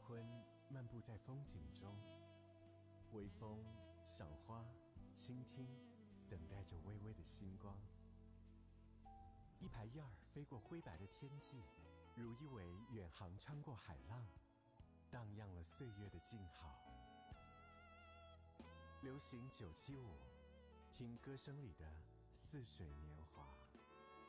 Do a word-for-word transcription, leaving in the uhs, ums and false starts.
昏漫步在风景中，微风、赏花、倾听，等待着微微的星光。一排燕儿飞过灰白的天际，如一尾远航穿过海浪，荡漾了岁月的静好。流行九七五，听歌声里的似水年